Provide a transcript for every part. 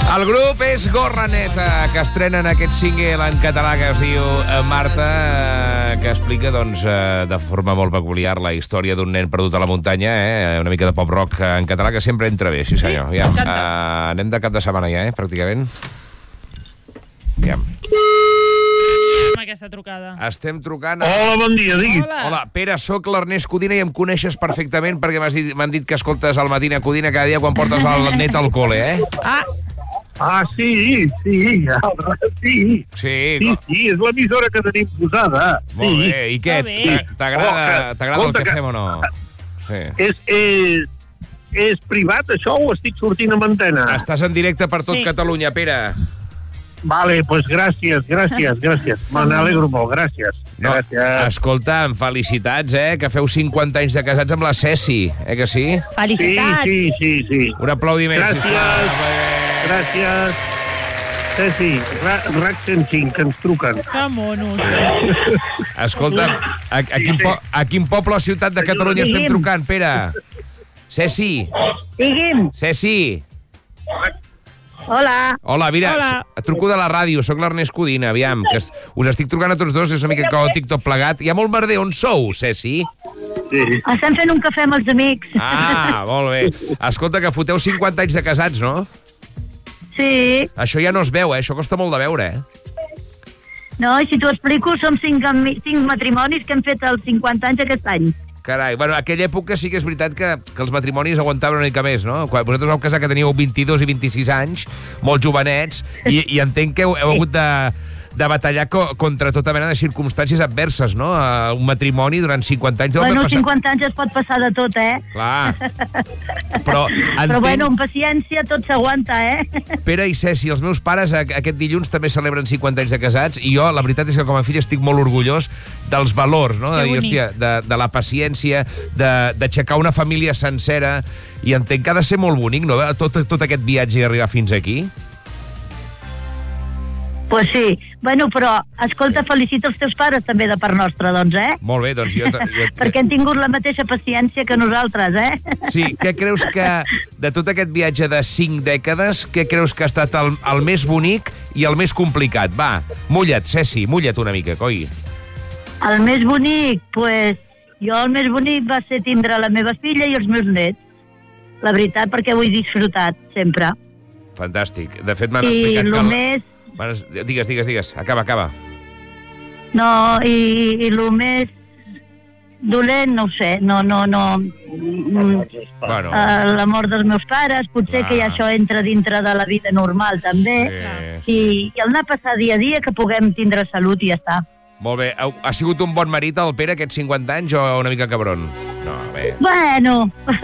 El grup és Gorraneta, que estrenen aquest single en català que es diu Marta, que explica, doncs, de forma molt peculiar la història d'un nen perdut a la muntanya, una mica de pop-rock en català, que sempre entra bé, sí senyor. Ja. Anem de cap de setmana ja, pràcticament. Ja. Aquesta trucada. Estem trucant... Hola, bon dia, digui. Hola, Pere, sóc l'Ernest Codina i em coneixes perfectament perquè m'han dit que escoltes el Matina Codina cada dia quan portes el net al col·le, Sí, és l'emissora que tenim posada. Molt bé, i què? T'agrada el que fem o no? Sí. És privat, això, o estic sortint amb antena? Estàs en directe per tot Catalunya, Pere. Vale, pues gràcies. Me n'alegro molt, gràcies. Escolta, felicitats, que feu 50 anys de casats amb la Ceci, que sí? Felicitats. Sí. Un aplaudiment. Gràcies. Ceci, RAC 105, que ens truquen. Que monos. Escolta, a quin poble o ciutat de Catalunya estem trucant, Pere? Ceci. Digui'm. Ceci. Hola, mira, truco de la ràdio, sóc l'Ernest Codina, aviam, que us estic trucant a tots dos, és una mica caòtic tot plegat. Hi ha molt merder, on sou, Ceci? Sí. Estem fent un cafè amb els amics. Molt bé. Escolta, que foteu 50 anys de casats, no? Sí. Això ja no es veu, això costa molt de veure, No, i si t'ho explico, som 5 matrimonis que hem fet els 50 anys aquest any. Carai, bueno, aquella època sí que és veritat que els matrimonis aguantaven una mica més, no? Quan vosaltres vau casar que teníeu 22 i 26 anys, molt jovenets, i entenc que heu hagut de batallar contra tota mena de circumstàncies adverses, no? Un matrimoni durant 50 anys... Bueno, 50 anys es pot passar de tot, Clar. Però bueno, amb paciència tot s'aguanta, Pere i Ceci, els meus pares aquest dilluns també celebren 50 anys de casats i jo, la veritat és que com a fill estic molt orgullós dels valors, no? De dir, hòstia, de la paciència, d'aixecar una família sencera, i entenc que ha de ser molt bonic, no? Tot aquest viatge i arribar fins aquí. Pues sí. Bueno, però, escolta, felicito els teus pares també de part nostra, doncs, Molt bé, doncs jo... Perquè han tingut la mateixa paciència que nosaltres, Sí, què creus que, de tot aquest viatge de 5 dècades, què creus que ha estat el més bonic i el més complicat? Va, mulla't, Ceci, mulla't una mica, coi. El més bonic, pues, jo el més bonic va ser tindre la meva filla i els meus nets. La veritat, perquè ho he disfrutat, sempre. Fantàstic. De fet, m'han explicat que... I el més... Digues, acaba. No, i el més dolent, no ho sé, no. Bueno. La mort dels meus pares, potser que ja això entra dintre de la vida normal, també. Sí. I el anar a passar dia a dia, que puguem tindre salut i ja està. Molt bé. Ha sigut un bon marit, el Pere, aquests 50 anys, o una mica cabron? No, bé. Bueno.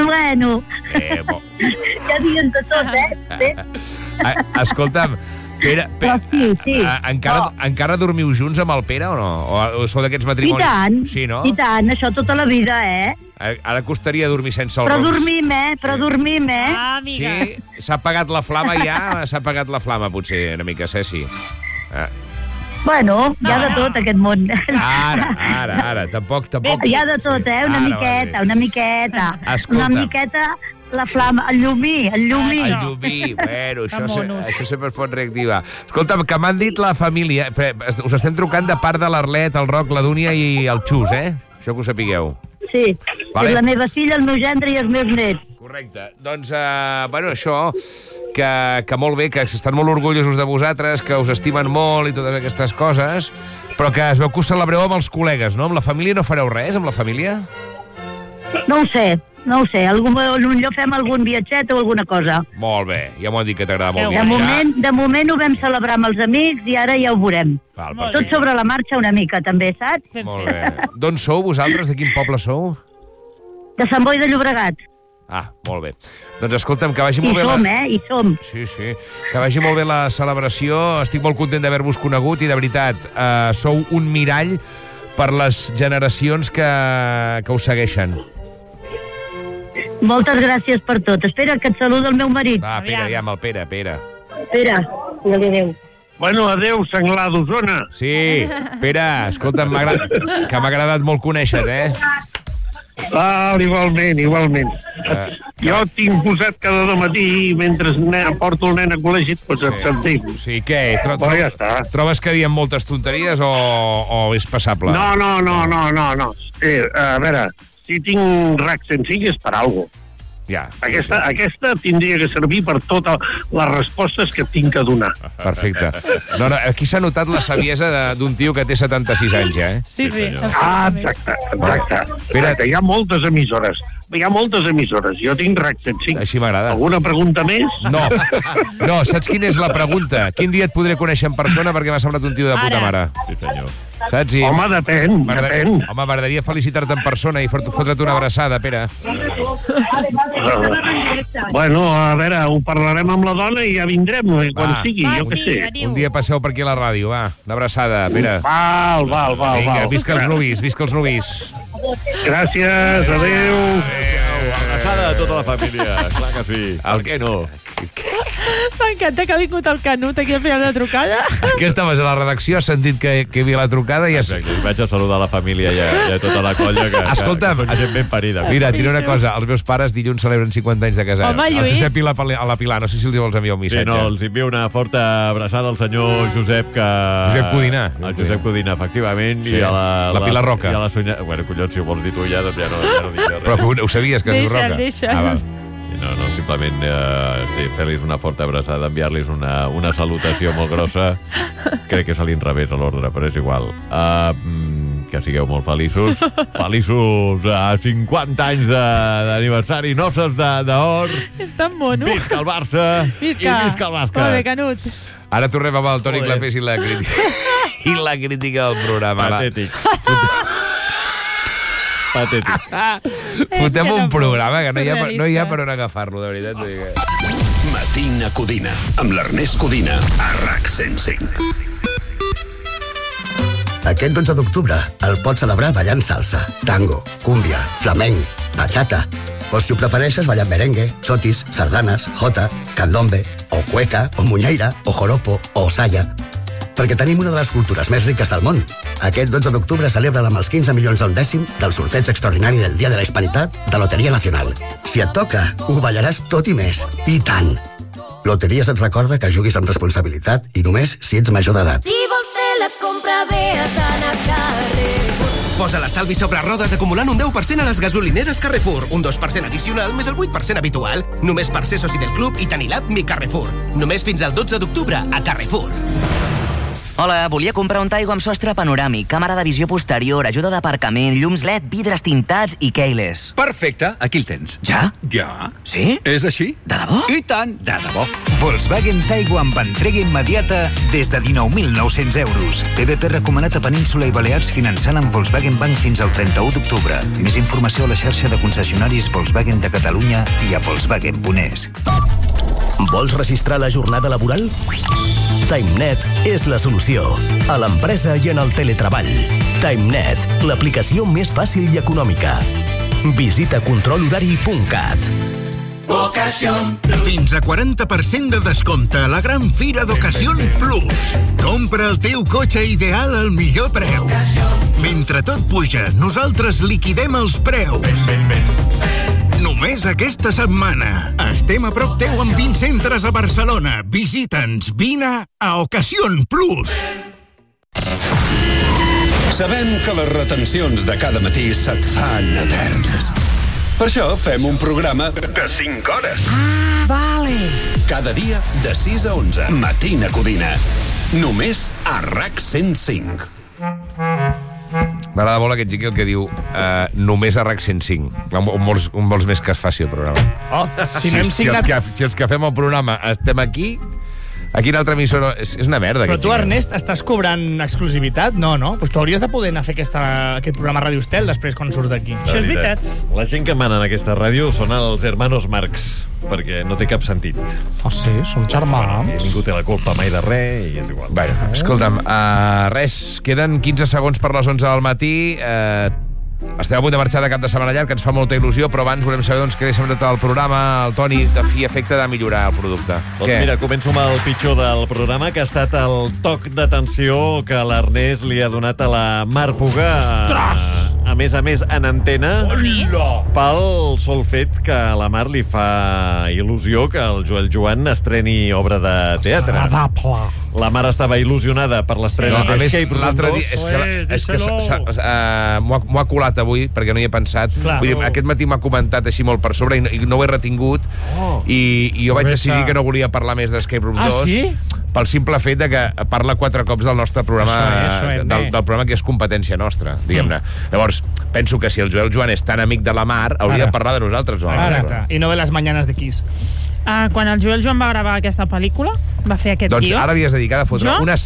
Ja diuen de tot, Escolta'm, Pere, sí. encara dormiu junts amb el Pere o no? O sou d'aquests matrimonis? I tant, sí, no? I tant, això tota la vida, Ara costaria dormir sense el Però dormim, amiga. Sí? S'ha apagat la flama ja? S'ha apagat la flama, potser, una mica, Ceci. Bueno, hi ha de tot, aquest món. Ara, tampoc... Hi ha de tot, una miqueta. Escolta. Una miqueta, la flama, el llumí. El llumí, bueno, això sempre es pot reactivar. Escolta'm, que m'han dit la família... Us estem trucant de part de l'Arlet, el Roc, la Dúnia i el Xus, Això que ho sapigueu. Sí, vale. És la meva filla, el meu gendre i els meus nets. Correcte. Doncs, bueno, això... Que molt bé, que estan molt orgullosos de vosaltres, que us estimen molt i totes aquestes coses, però que es veu que us celebreu amb els col·legues, no? Amb la família no fareu res, amb la família? No ho sé. Potser fem algun viatget o alguna cosa. Molt bé, ja m'ho han dit que t'agrada molt viatjar. De moment ho vam celebrar amb els amics i ara ja ho veurem. Tot sobre la marxa una mica, també, saps? Molt bé. D'on sou vosaltres? De quin poble sou? De Sant Boi de Llobregat. Molt bé. Doncs escolta'm, que vagi molt bé... I som. Sí. Que vagi molt bé la celebració. Estic molt content d'haver-vos conegut i, de veritat, sou un mirall per les generacions que us segueixen. Moltes gràcies per tot. Espera, que et saluda el meu marit. Va, Pere, ja amb el Pere. Pere, adéu. Bueno, adéu, senglar d'Osona. Sí, Pere, escolta'm, que m'ha agradat molt conèixer, Igualment. Jo tinc posat cada matí, mentre porto el nen a col·legi, doncs et sentim. Sí, què? Però ja està. Trobes que diem moltes tonteries o és passable? No. A veure, si tinc RAC 105 és per alguna cosa. Ja. Aquesta tindria que servir per totes les respostes que tinc a donar. Perfecte. No, aquí s'ha notat la saviesa d'un tio que té 76 anys, eh? Sí. Exacte. Hi ha moltes emissores. Jo tinc RAC 105. Així m'agrada. Alguna pregunta més? No, saps quina és la pregunta? Quin dia et podré conèixer en persona perquè m'ha semblat un tio de puta mare? Sí, senyor. Saps? Home, depèn. Home, m'agradaria felicitar-te en persona i fotre't una abraçada, Pere. Bueno, a veure, ho parlarem amb la dona i ja vindrem, quan sigui, jo què sé. Un dia passeu per aquí a la ràdio, va. Una abraçada, Pere. Val. Vinga, visca els nuvis. Gràcies, adéu. Abraçada a tota la família, clar que sí. El què no? M'encanta que ha vingut el Canut aquí a fer la trucada. Que estaves a la redacció, has sentit que hi havia la trucada i... Exacte, vaig a saludar la família i a tota la colla que Escolta'm, són gent ben parida. Mira, et diré una cosa, els meus pares dilluns celebren 50 anys de casar. Home, Lluís. El Josep i la Pilar, no sé si els vols enviar un missatge. Sí, no, els envio una forta abraçada al senyor Josep que... Josep Codina. El Josep Codina, efectivament. Sí. I a la Pilar Roca. I a la Sonia... Bueno, collons, si ho vols dir tu ja, doncs ja no dic res. Però ho sabies, que es diu Roca? Deixa. Val. No, simplement fer-los una forta abraçada, enviar-los una salutació molt grossa. Crec que és a l'inrevés a l'ordre, però és igual. Que sigueu molt feliços. Feliços 50 anys d'aniversari, noces d'or. És tan mono. Visca el Barça i visca el bàsquet. Molt bé, Canut. Ara tornem amb el Toni Clapés i la crítica del programa. Patètic. Fotem un programa que no hi ha per on agafar-lo, de veritat. Matina Codina, amb l'Ernest Codina, a RAC 105. Aquest 12 d'octubre el pots celebrar ballant salsa, tango, cúmbia, flamenc, bachata. O si ho prefereixes, ballant merengue, sotis, sardanes, jota, candombe, o cueca, o muñeira, o joropo, o saya. Perquè tenim una de les cultures més riques del món. Aquest 12 d'octubre celebra amb els 15 milions a un dècim del sorteig extraordinari del Dia de la Hispanitat de Loteria Nacional. Si et toca, ho ballaràs tot i més. I tant! Loteries et recorda que juguis amb responsabilitat i només si ets major d'edat. Si vols fer la compra, ve a Sant Carrefour. Posa l'estalvi sobre rodes acumulant un 10% a les gasolineres Carrefour, un 2% addicional més el 8% habitual. Només per ser soci del club i tenir l'app Mi Carrefour. Només fins al 12 d'octubre a Carrefour. Hola, volia comprar un Taigo amb sostre panoràmic, càmera de visió posterior, ajuda d'aparcament, llums LED, vidres tintats i keyless. Perfecte, aquí el tens. Ja? Ja. Sí? És així? De debò? I tant, de debò. Volkswagen Taigo amb entrega immediata des de 19.900 euros. PVP recomanat a Península i Balears finançant amb Volkswagen Bank fins al 31 d'octubre. Més informació a la xarxa de concessionaris Volkswagen de Catalunya i a Volkswagen.es. Vols registrar la jornada laboral? TimeNet és la solució. A l'empresa i en el teletreball. TimeNet, l'aplicació més fàcil i econòmica. Visita controlhorari.cat. Fins a 40% de descompte a la gran fira d'Ocasion Plus. Compra el teu cotxe ideal al millor preu. Mentre tot puja, nosaltres liquidem els preus. Només aquesta setmana. Estem a prop teu amb 20 centres a Barcelona. Visita'ns, vine a Ocasion Plus. Sabem que les retencions de cada matí se't fan eternes. Per això fem un programa de 5 hores. Ah, vale. Cada dia de 6 a 11. Matina Codina. Només a RAC 105. M'agrada molt aquest jingle que diu només a RAC 105. Un vols més que es faci el programa. Si no hem signat... Si els que fem el programa estem aquí una altra emissora... És una merda. Però tu, Ernest, estàs cobrant exclusivitat? No? Pues tu hauries de poder anar a fer aquest programa a Ràdio Estel després quan surts d'aquí. Això és veritat. La gent que mana en aquesta ràdio són els hermanos Marx, perquè no té cap sentit. Sí, són germans. Ningú té la culpa mai de res i és igual. Bueno, escolta'm, res, queden 15 segons per les 11 del matí. Estem a punt de marxar de cap de setmana llarg, que ens fa molta il·lusió, però abans volem saber què ha semblat el programa. El Toni, de fi efecte de millorar el producte. Doncs mira, començo amb el pitjor del programa, que ha estat el toc d'atenció que l'Ernest li ha donat a la Mar Puga. Ostres! a més, en antena, pel sol fet que a la Mar li fa il·lusió que el Joel Joan estreni obra de teatre. La Mar estava il·lusionada per l'estrena d'Escape Room 2. És que m'ho ha colat avui, perquè no hi he pensat. Vull dir, aquest matí m'ha comentat així molt per sobre i no ho he retingut. I jo vaig decidir que no volia parlar més d'Escape Room 2 pel simple fet de que parla 4 cops del nostre programa, del programa que és competència nostra, diguem-ne. Llavors, penso que si el Joel Joan és tan amic de la Mar, hauria de parlar de nosaltres. I no ve les mañanes de Kiss. Quan el Joel Joan va gravar aquesta pel·lícula, va fer aquest guió... Doncs ara li has dedicat a fotre una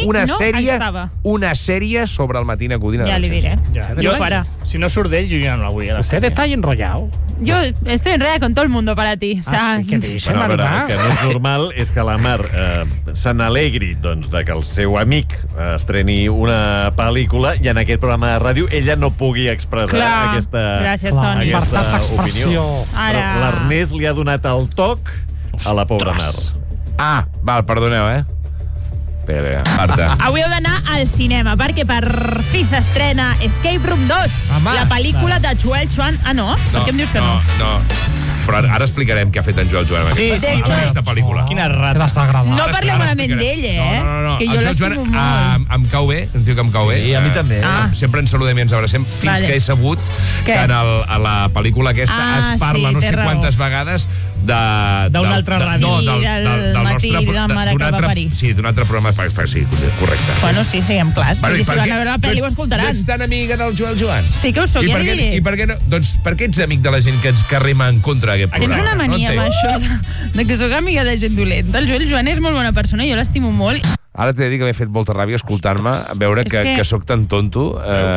sèrie sobre el Matina Codina. Ja li diré. Jo, si no surt d'ell, jo ja no la vull. Usted está enrollado. Yo estoy enredada con todo el mundo para ti. O sea, que no és normal és que la Mar se n'alegri de que el seu amic estreni una pel·lícula i en aquest programa de ràdio ella no pugui expressar aquesta opinió. L'Ernest li ha donat el toc a la pobra Mar. Val, perdoneu, Espera, Marta. Avui heu d'anar al cinema, perquè per fi s'estrena Escape Room 2, la pel·lícula de Joel Joan. No? Per què em dius que no? No. Però ara explicarem què ha fet en Joel Joan amb aquesta pel·lícula. Quina rata. No parleu malament d'ell, No. Que jo l'estimo molt. Em cau bé, un tio que em cau bé. Sí, a mi també. Sempre ens saludem i ens abracem fins que he sabut que a la pel·lícula aquesta es parla no sé quantes vegades d'un altre ràdio. Del matí de la mare que va parir. Sí, d'un altre programa. Sí, correcte. Bueno, sí, siguem clars. Perquè si van a veure la pel·li ho escoltaran. No ets tan amiga del Joel Joan? Sí que ho soc, ja li diré. I per què no? Doncs per què ets amic de la gent que rema en contra d'aquest programa? És una mania amb això de que soc amiga de gent dolenta. El Joel Joan és molt bona persona, jo l'estimo molt. Ara t'he de dir que m'he fet molta ràbia escoltar-me, veure que sóc tan tonto.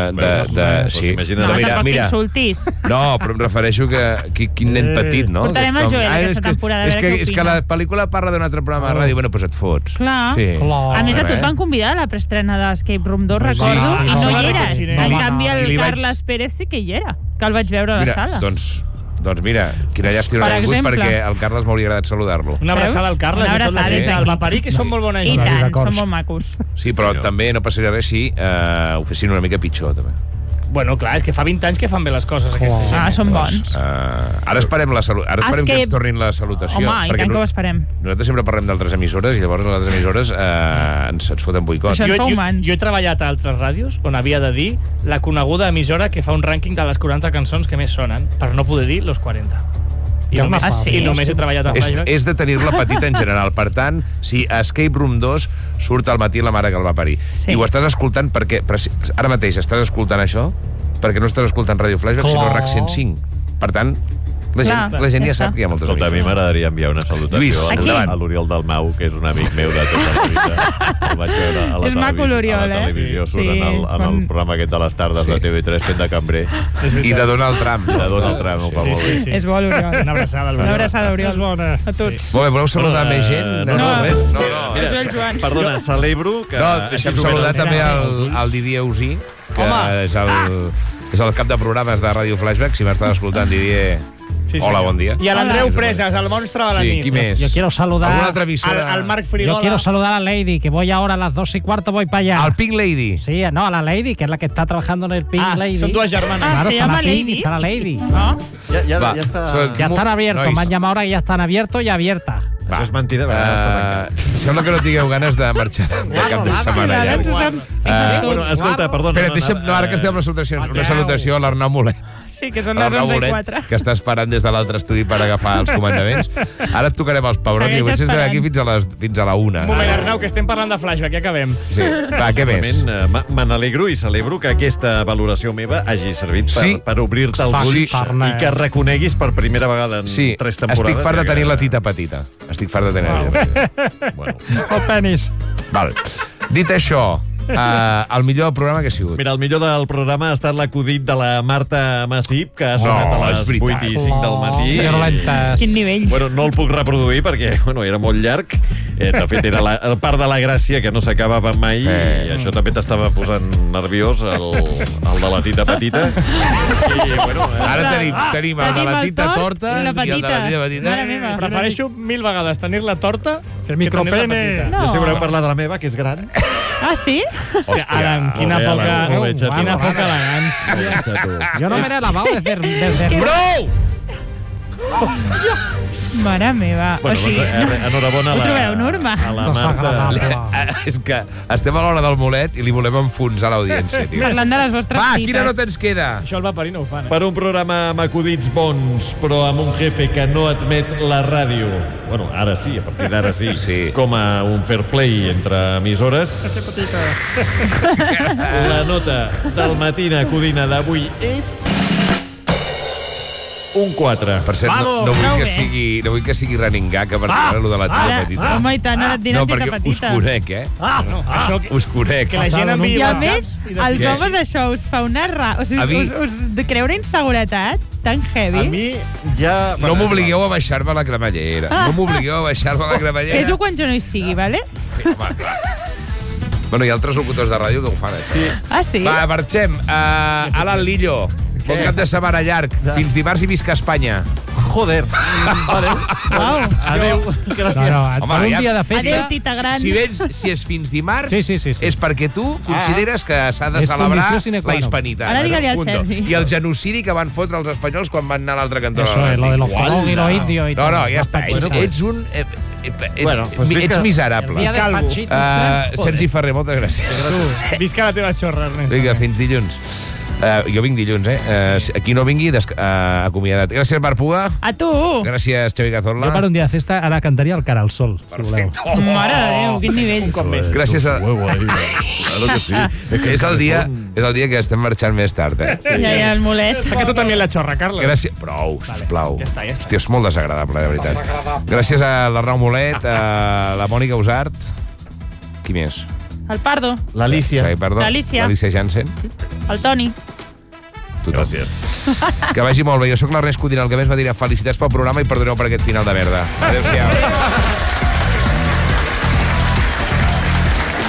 Mira, insultis. No, però em refereixo que quin nen petit, no? Portarem el Joel aquesta temporada. És que la pel·lícula parla d'un altre programa de ràdio, bueno, doncs et fots. Clar. A més, a tu et van convidar a la preestrena d'Escape Room 2, recordo, i no hi eres. En canvi, el Carles Pérez sí que hi era, que el vaig veure a la sala. Doncs mira, quina llàstima l'he tingut perquè el Carles m'hauria agradat saludar-lo. Una abraçada al Carles. Una abraçada des del Vaparí, que són molt bona gent. I tant, són molt macos. Sí, però també no passaria res si ho fessin una mica pitjor, també. Bueno, clar, és que fa 20 anys que fan bé les coses, aquesta gent. Són bons. Ara esperem que ens tornin la salutació. Home, i tant que ho esperem. Nosaltres sempre parlem d'altres emissores i llavors les altres emissores ens foten boicot. Jo he treballat a altres ràdios on havia de dir la coneguda emissora que fa un rànquing de les 40 cançons que més sonen, per no poder dir los 40. I només he treballat a Flashback. És de tenir-la petita en general. Per tant, si a Escape Room 2 surt al matí la mare que el va parir i ho estàs escoltant perquè ara mateix estàs escoltant això perquè no estàs escoltant Ràdio Flashback sinó RAC 105. Per tant, la gent ja sap que hi ha moltes emissores. A mi m'agradaria enviar una salutació a l'Oriol Dalmau, que és un amic meu de tota la vida. El vaig veure a la televisió, surt en el programa aquest de les tardes de TV3 fent de cambrer. I de Donald Trump. Ho fa molt bé. És bo, l'Oriol. Una abraçada, Oriol. A tots. Molt bé, voleu saludar més gent? No, res. Mira, perdona, celebro que... No, deixa'm saludar també al Didier Usí, que és el cap de programes de Ràdio Flashback. Si m'estàs escoltant, Didier... Hola, bon dia. I a l'Andreu Presas, el monstre de la nit. ¿Quién més? Yo quiero saludar al Marc Frigola. Yo quiero saludar a Lady, que voy ahora a las 2:15, voy para allá. ¿Al Pink Lady? Sí, no, a la Lady, que es la que está trabajando en el Pink Lady. Son dos hermanas. Claro, ¿se llama Lady? Está la Lady. Ya está. Ya están abiertos, me han llamado ahora que ya están abiertos y abiertas. Això és mentida, sembla que no tingueu ganes de marxar de cap de setmana. Bueno, escolta, perdona. Espera, ara que estem amb les salutacions, una salutació a l'Arnau Molet. Sí, que són les 11:04. Que està esperant des de l'altre estudi per agafar els comandaments. Ara et tocarem els pebrons i potser estem aquí fins a la 1. Un moment, Arnau, que estem parlant de Flashback, ja acabem. Sí. Va, què més? Me n'alegro i celebro que aquesta valoració meva hagi servit per obrir-te els ulls i que reconeguis per primera vegada en 3 temporades. Estic fart de tenir la tita petita. Estic fart de tenir la tita petita. El penis. Val. Dit això, el millor programa que ha sigut. Mira, el millor del programa ha estat l'acudit de la Marta Massip, que ha sonat a les 8:05 del matí. Quin nivell. Bueno, no el puc reproduir perquè era molt llarg. De fet, era la part de la gràcia que no s'acabava mai i això també t'estava posant nerviós, el de la tita petita. I, bueno, ara tenim el de la tita torta i el de la tita petita. Prefereixo 1000 vegades tenir-la torta Que micropene. No. Jo sempre heu parlat de la meva, que és gran. Ah, sí? Hòstia, Adam, quina poca elegància. Jo no me l'he lavado desde... Prou! Mare meva. Bueno, enhorabona ho trobeu normal? a la Marta. És que estem a l'hora del mulet i li volem enfonsar l'audiència, tio. Parlant de les vostres Va, cites. quina nota ens queda? Això el Vaperí no ho fan, Per un programa amb acudits bons, però amb un jefe que no admet la ràdio. Bueno, ara sí, a partir d'ara sí. Com a un fair play entre emissores. La nota del Matina Codina d'avui és... un 4. Per cert, no vull que sigui running gag a partir d'ara, allò de la tita petita. Home, i tant, ara et diré tita petita. No, perquè us conec, us conec. Que la gent enviï WhatsApps. I a més, als homes això us fa una O sigui, us creure inseguretat tan heavy. A mi ja... No m'obligueu a baixar-me la cremallera. No m'obligueu a baixar-me la cremallera. Fes-ho quan jo no hi sigui, vale? Bueno, hi ha altres locutors de ràdio que ho fan, Sí. Ah, sí? Va, marxem. Alan Lillo. Bon cap de setmana llarg. Fins dimarts i visca Espanya. Joder. Adéu. Gràcies. Home, un dia de festa... Adéu, tita gran. Si és fins dimarts, sí. és perquè tu consideres que s'ha de celebrar la hispanitat. Ara digue-li al Sergi. I el genocidi que van fotre els espanyols quan van anar a l'altre cantó. Eso es, lo de los colons i los indios. No, ja està. Ets un... Ets miserable. Sergi Ferrer, moltes gràcies. Visca la teva xorra, Ernest. Vinga, fins dilluns. Jo vinc dilluns, Aquí no vingui, acomiadat. Gràcies, Marc Puga. A tu. Gràcies, Xavi Cazorla. Jo per un dia de festa ara cantaria el Cara al Sol, si voleu. Mare de Déu, quin nivell. Un cop més. Gràcies a... Claro que sí. És el dia que estem marxant més tard, Ja, el mulet. Saca tu també la xorra, Carles. Gràcies. Prou, sisplau. Ja està. Hòstia, és molt desagradable, de veritat. Gràcies a l'Arnau Molet, a la Mònica Usart. Qui més? El Pardo. L'Alicia. L'Alicia Jansen. El Toni. Tothom. Gràcies. Que vagi molt bé. Jo sóc l'Ernest Codina, el que més va dir felicitats pel programa i perdoneu per aquest final de merda. Adéu-siau.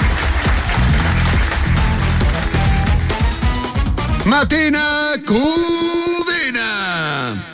Matina Codina.